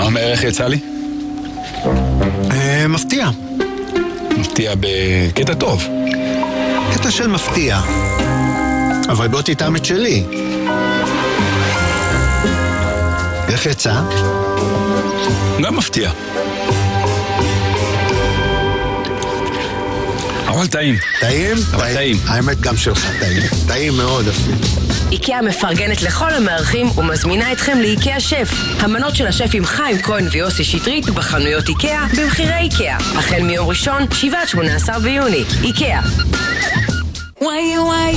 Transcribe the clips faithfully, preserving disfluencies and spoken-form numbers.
אומר איך יצא לי? מפתיע. מפתיע בקטע טוב. קטע של מפתיע. אבל בוא תטעם את שלי. איך יצא? גם מפתיע. אבל טעים. טעים? אבל טעים. האמת גם שלך טעים. טעים מאוד אפילו. איקאה מפרגנת לכל המארחים ומזמינה אתכם לאיקאה שף. המנות של השפים חיים כהן ויוסי שטרית בחנויות איקאה במחירי איקאה. החל מיום ראשון, שבעה עד שמונה עשר ביוני. איקאה. וואי וואי.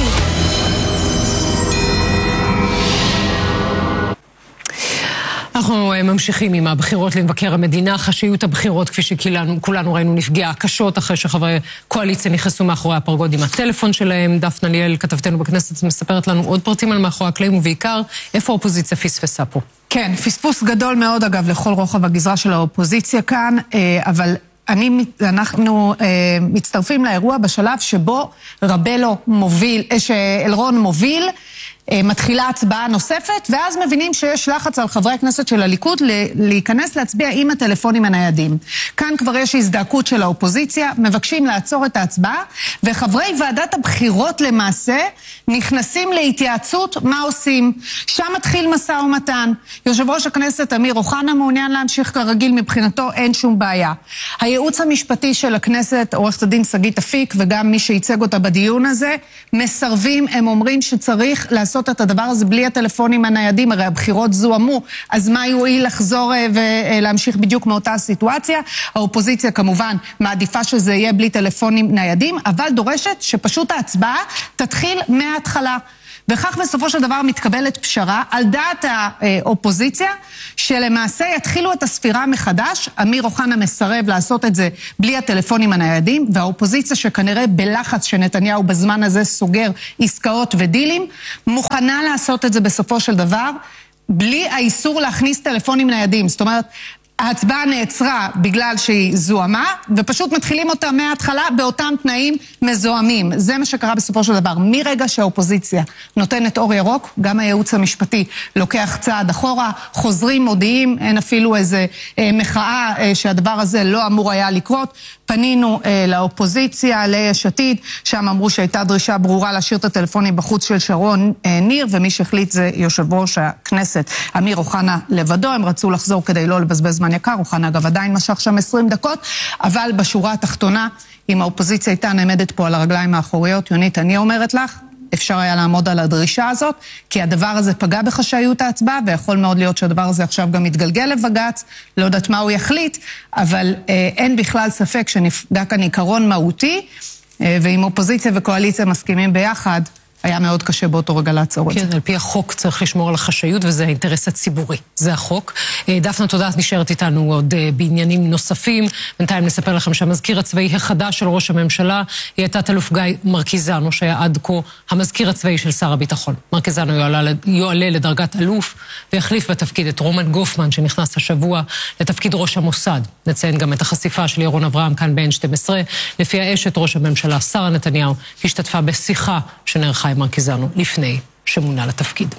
אנחנו ממשיכים עם הבחירות למבקר המדינה. חשאיות הבחירות, כפי שכולנו ראינו, נפגעה קשות אחרי שחברי קואליציה נכנסו מאחורי הפרגוד עם הטלפון שלהם. דפנה ליאל, כתבתנו בכנסת, מספרת לנו עוד פרטים על מאחורי הקלעים, ובעיקר איפה האופוזיציה פספסה פה. כן, פספוס גדול מאוד אגב לכל רוחב הגזרה של האופוזיציה כאן, אבל אני, אנחנו אה, מצטרפים לאירוע בשלב שבו רבלו מוביל, שאלרון מוביל, מתחילה הצבעה נוספת, ואז מבינים שיש לחץ על חברי הכנסת של הליכוד להיכנס להצביע עם הטלפונים הניידים. כאן כבר יש הזדעקות של האופוזיציה, מבקשים לעצור את ההצבעה, וחברי ועדת הבחירות למעשה נכנסים להתייעצות מה עושים. שם מתחיל משא ומתן. יושב ראש הכנסת אמיר אוחנה מעוניין להמשיך כרגיל, מבחינתו אין שום בעיה. הייעוץ המשפטי של הכנסת, עורכת הדין שגית אפיק, וגם מי שייצג אותה בדיון הזה, מסרבים, הם אומרים שצריך לעשות את הדבר הזה בלי הטלפונים הניידים, הרי הבחירות זוהמו, אז מה יועיל לחזור ולהמשיך בדיוק מאותה סיטואציה? האופוזיציה כמובן מעדיפה שזה יהיה בלי טלפונים ניידים, אבל דורשת שפשוט ההצבעה תתחיל מההתחלה. וכך בסופו של דבר מתקבלת פשרה על דעת האופוזיציה, שלמעשה יתחילו את הספירה מחדש. אמיר אוחנה מסרב לעשות את זה בלי הטלפונים הניידים, והאופוזיציה שכנראה בלחץ שנתניהו בזמן הזה סוגר עסקאות ודילים, מוכנה לעשות את זה בסופו של דבר, בלי האיסור להכניס טלפונים ניידים. זאת אומרת, ההצבעה נעצרה בגלל שהיא זוהמה, ופשוט מתחילים אותה מההתחלה באותם תנאים מזוהמים. זה מה שקרה בסופו של דבר. מרגע שהאופוזיציה נותנת אור ירוק, גם הייעוץ המשפטי לוקח צעד אחורה, חוזרים, מודיעים, אין אפילו איזה אה, מחאה אה, שהדבר הזה לא אמור היה לקרות. פנינו אה, לאופוזיציה, ליש עתיד, שם אמרו שהייתה דרישה ברורה להשאיר את הטלפונים בחוץ של שרון אה, ניר, ומי שהחליט זה יושב ראש הכנסת, אמיר אוחנה לבדו. הם רצו לחזור כדי לא לבזבז זמן יקר, אוחנה אגב עדיין משך שם עשרים דקות, אבל בשורה התחתונה, אם האופוזיציה הייתה נעמדת פה על הרגליים האחוריות, יונית, אני אומרת לך, אפשר היה לעמוד על הדרישה הזאת, כי הדבר הזה פגע בחשאיות ההצבעה, ויכול מאוד להיות שהדבר הזה עכשיו גם מתגלגל לבג"ץ, לא יודעת מה הוא יחליט, אבל אה, אין בכלל ספק שנפגע כאן עיקרון מהותי, אה, ואם אופוזיציה וקואליציה מסכימים ביחד, היה מאוד קשה באותו רגע לעצור את זה. כן, על פי החוק צריך לשמור על החשאיות, וזה האינטרס הציבורי. זה החוק. דפנה, תודה, את נשארת איתנו עוד בעניינים נוספים. בינתיים נספר לכם שהמזכיר הצבאי החדש של ראש הממשלה, היא הייתה תת-אלוף גיא מרקיזנו, שהיה עד כה המזכיר הצבאי של שר הביטחון. מרקיזנו יועלה, יועלה לדרגת אלוף, ויחליף בתפקיד את רומן גופמן, שנכנס השבוע לתפקיד ראש המוסד. נציין גם את החשיפה של ירון אברהם כאן ב-אן שתים עשרה. לפי האשת ראש הממשלה, שרה נתניהו, השתתפה בשיחה שנערכה עם מרקיזנו לפני שמונה לתפקיד.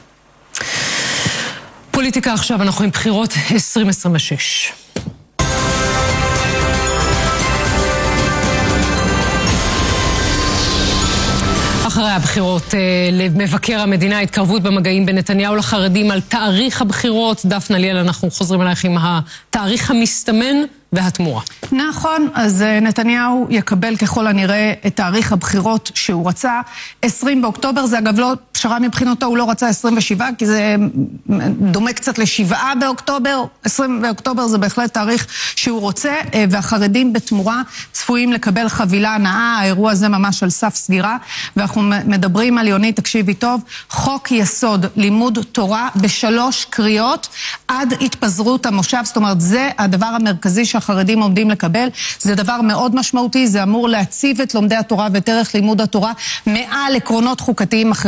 פוליטיקה עכשיו, אנחנו עם בחירות עשרים עשרים ושש. אחרי הבחירות למבקר המדינה, התקרבות במגעים בין נתניהו לחרדים על תאריך הבחירות. דפנה ליאל, אנחנו חוזרים אלייך עם התאריך המסתמן והתמורה. נכון, אז נתניהו יקבל ככל הנראה את תאריך הבחירות שהוא רצה, עשרים באוקטובר, זה אגב לא פשרה מבחינתו, הוא לא רצה עשרים ושבעה, כי זה דומה קצת לשבעה באוקטובר, עשרים באוקטובר זה בהחלט תאריך שהוא רוצה, והחרדים בתמורה צפויים לקבל חבילה נאה, האירוע הזה ממש על סף סגירה, ואנחנו מדברים על, יוני, תקשיבי טוב, חוק יסוד לימוד תורה בשלוש קריאות עד התפזרות המושב, זאת אומרת, זה הדבר המרכזי שהחרדים עומדים לקבל, זה דבר מאוד משמעותי, זה אמור להציב את לומדי התורה ואת ערך לימוד התורה מעל עקרונות חוקתיים אחרים,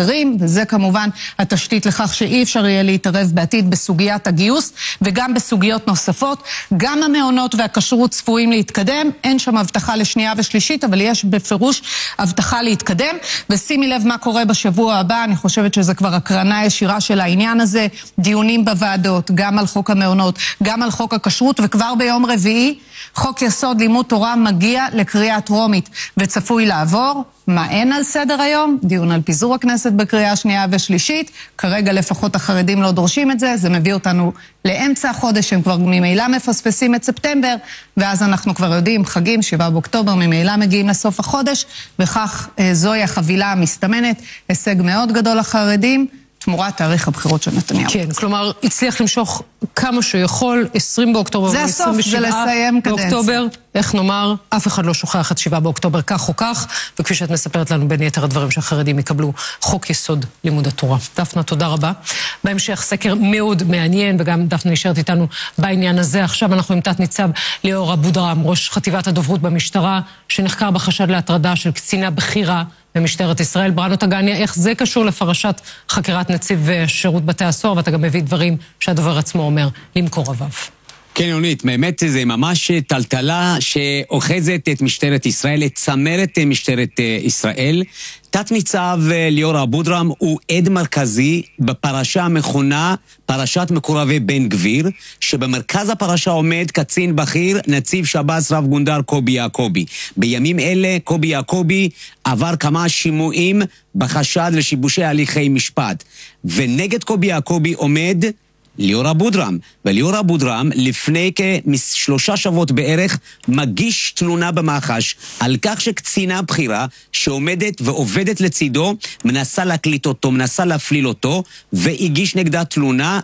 וזה כמובן התשתית לכך שאי אפשר יהיה להתערב בעתיד בסוגיית הגיוס, וגם בסוגיות נוספות. גם המעונות והכשרות צפויים להתקדם, אין שם הבטחה לשנייה ושלישית, אבל יש בפירוש הבטחה להתקדם, ושימי לב מה קורה בשבוע הבא, אני חושבת שזה כבר הקרנה ישירה של העניין הזה, דיונים בוועדות, גם על חוק המעונות, גם על חוק הכשרות, וכבר ביום רביעי, חוק יסוד לימוד תורה מגיע לקריאה טרומית, וצפוי לעבור. מה אין על סדר היום? דיון על פיזור הכנסת בקריאה שנייה ושלישית, כרגע לפחות החרדים לא דורשים את זה, זה מביא אותנו לאמצע החודש, הם כבר ממילא מפספסים את ספטמבר, ואז אנחנו כבר יודעים, חגים, שבעה באוקטובר, ממילא מגיעים לסוף החודש, וכך זוהי החבילה המסתמנת, הישג מאוד גדול לחרדים, תמורת תאריך הבחירות של נתניהו. כן, כלומר, הצליח למשוך כמה שהוא יכול, עשרים באוקטובר, זה הסוף, זה לסיים קדנציה. באוקטובר, איך נאמר, אף אחד לא שוכח את שבעה באוקטובר, כך או כך, וכפי שאת מספרת לנו בין יתר הדברים שהחרדים יקבלו חוק יסוד לימוד התורה. דפנה, תודה רבה. בהמשך סקר מאוד מעניין, וגם דפנה נשארת איתנו בעניין הזה. עכשיו אנחנו עם תת ניצב ליאור אבודרהם, ראש חטיבת הדוברות במשטרה, שנחקר בחשד להטרדה של קצינה בכירה במשטרת ישראל. בראנו טגניה, איך זה קשור לפרשת חקירת נציב שירות בתי הסוהר, ואתה גם מביא דברים שהדובר עצמו אומר למקורביו. כן, יונית, באמת זה ממש טלטלה שאוחזת את משטרת ישראל, את צמרת משטרת ישראל. תת ניצב ליאור אבודרהם הוא עד מרכזי בפרשה המכונה פרשת מקורבי בן גביר, שבמרכז הפרשה עומד קצין בכיר נציב שב"ס רב גונדר קובי יעקובי. בימים אלה קובי יעקובי עבר כמה שימועים בחשד לשיבושי הליכי משפט, ונגד קובי יעקובי עומד ליאור אבודרהם. וליאור אבודרהם לפני כשלושה שבועות בערך מגיש תלונה במח"ש על כך שקצינה בכירה שעומדת ועובדת לצידו מנסה להקליט אותו, מנסה להפליל אותו, והגיש נגדה תלונה,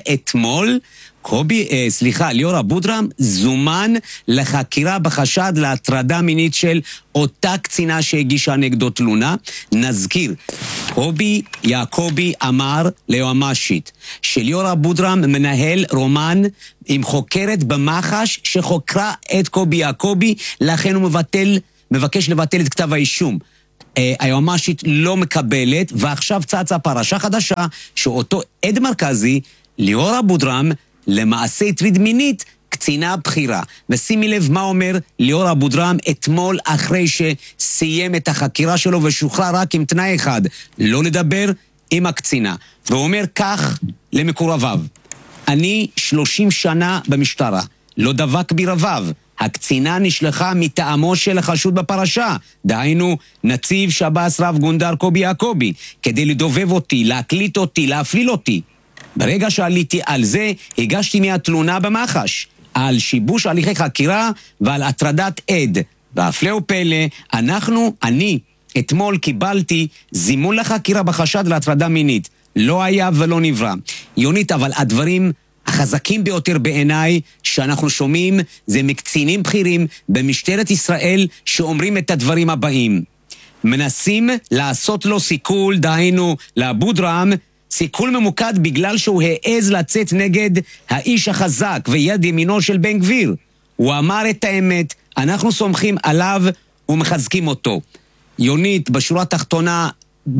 ואתמול קובי, אה, סליחה, ליאור אבודרהם זומן לחקירה בחשד להטרדה מינית של אותה קצינה שהגישה נגדו תלונה. נזכיר, קובי יעקובי אמר ליועמ"שית שליאור אבודרהם מנהל רומן עם חוקרת במח"ש שחוקרה את קובי יעקובי, לכן הוא מבטל, מבקש לבטל את כתב האישום. היועמ"שית לא מקבלת, ועכשיו צצה פרשה חדשה שאותו עד מרכזי, ליאור אבודרהם, למעשה הטריד מינית קצינה בכירה. ושימי לב מה אומר ליאור אבודרהם אתמול אחרי שסיים את החקירה שלו ושוחרר רק עם תנאי אחד, לא לדבר עם הקצינה. והוא אומר כך למקורביו: אני שלושים שנה במשטרה, לא דבק ברבב. הקצינה נשלחה מטעמו של החשוד בפרשה, דהיינו נציב שב"ס רב גונדר קובי יעקובי, כדי לדובב אותי, להקליט אותי, להפליל אותי. ברגע שעליתי על זה, הגשתי מהתלונה במח"ש על שיבוש הליכי חקירה ועל הטרדת עד. והפלא ופלא, אנחנו, אני, אתמול קיבלתי זימון לחקירה בחשד להטרדה מינית. לא היה ולא נברא. יונית, אבל הדברים החזקים ביותר בעיניי שאנחנו שומעים זה מקצינים בכירים במשטרת ישראל שאומרים את הדברים הבאים: מנסים לעשות לו סיכול, דהיינו לאבודרהם, סיכול ממוקד בגלל שהוא העז לצאת נגד האיש החזק ויד ימינו של בן גביר. הוא אמר את האמת, אנחנו סומכים עליו ומחזקים אותו. יונית, בשורה התחתונה,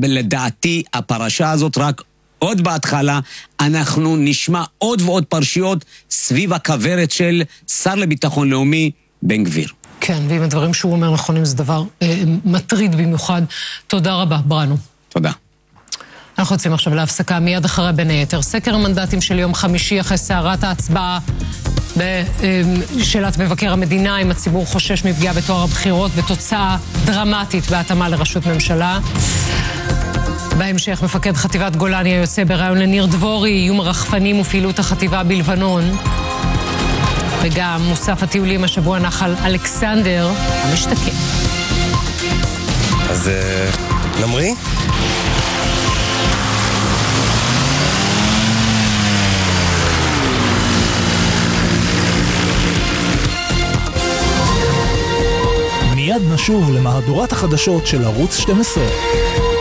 לדעתי הפרשה הזאת רק עוד בהתחלה, אנחנו נשמע עוד ועוד פרשיות סביב הכוורת של שר לביטחון לאומי בן גביר. כן, ואם הדברים שהוא אומר נכונים זה דבר אה, מטריד במיוחד. תודה רבה, בראנו. תודה. אנחנו יוצאים עכשיו להפסקה, מיד אחרי בין היתר סקר המנדטים של יום חמישי אחרי סערת ההצבעה בשאלת מבקר המדינה, אם הציבור חושש מפגיעה בתואר הבחירות ותוצאה דרמטית בהתאמה לראשות ממשלה. בהמשך מפקד חטיבת גולני היוצא ברעיון לניר דבורי, איום הרחפנים ופעילות החטיבה בלבנון. וגם מוסף הטיולים השבוע נחל אלכסנדר המשתקם. אז נמרי? מיד נשוב למהדורת החדשות של ערוץ שתים עשרה.